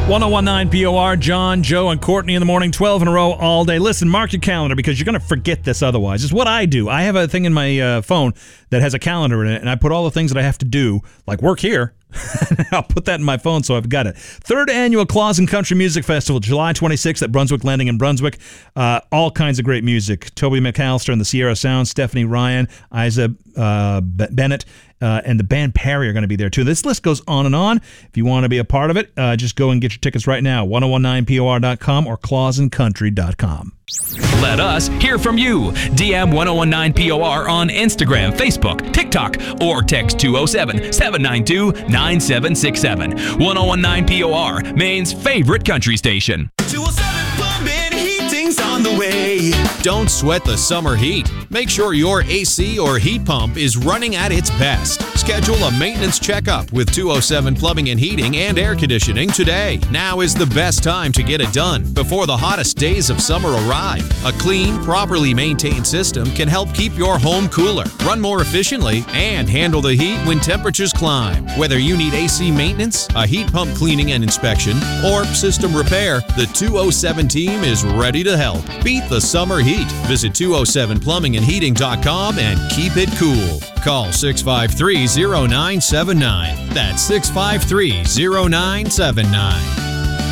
1019 POR, John, Joe, and Courtney in the morning, 12 in a row all day. Listen, mark your calendar because you're going to forget this otherwise. It's what I do. I have a thing in my phone that has a calendar in it, and I put all the things that I have to do, like work here. I'll put that in my phone so I've got it. Third annual Claus and Country Music Festival, July 26th at Brunswick Landing in Brunswick. All kinds of great music. Toby McAllister and the Sierra Sound, Stephanie Ryan, Isa Bennett, and the band Perry are going to be there too. This list goes on and on. If you want to be a part of it, just go and get your tickets right now. 1019por.com or clausandcountry.com. Let us hear from you. DM 1019POR on Instagram, Facebook, TikTok, or text 207-792-9767. 1019POR, Maine's favorite country station. 207 Plumbing, heating's on the way. Don't sweat the summer heat. Make sure your AC or heat pump is running at its best. Schedule a maintenance checkup with 207 Plumbing and Heating and Air Conditioning today. Now is the best time to get it done before the hottest days of summer arrive. A clean, properly maintained system can help keep your home cooler, run more efficiently, and handle the heat when temperatures climb. Whether you need AC maintenance, a heat pump cleaning and inspection, or system repair, the 207 team is ready to help. Beat the summer heat. Visit 207plumbingandheating.com and keep it cool. Call 653-0979. That's 653-0979.